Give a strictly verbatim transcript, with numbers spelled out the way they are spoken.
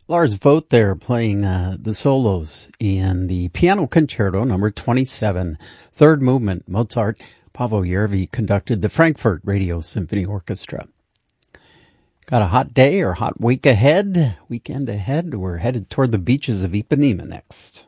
Lars Vogt there playing uh, the solos in the Piano Concerto number twenty-seven, third movement, Mozart. Paavo Järvi conducted the Frankfurt Radio Symphony Orchestra. Got a hot day or hot week ahead, weekend ahead. We're headed toward the beaches of Ipanema next.